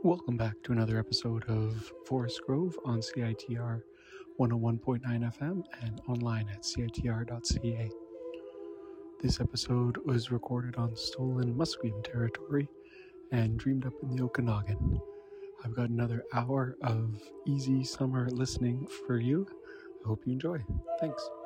Welcome back to another episode of Forest Grove on CITR 101.9 FM and online at CITR.ca. This episode was recorded on stolen Musqueam territory and dreamed up in the Okanagan. I've got another hour of easy summer listening for you. I hope you enjoy. Thanks.